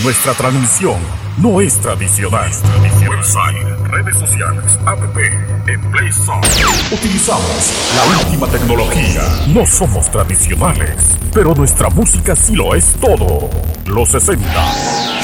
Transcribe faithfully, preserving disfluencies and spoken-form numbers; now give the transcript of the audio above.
Nuestra transmisión no es tradicional. Website, redes sociales, app, en Play Store. Utilizamos la última tecnología. No somos tradicionales, pero nuestra música sí lo es todo. Los sesenta.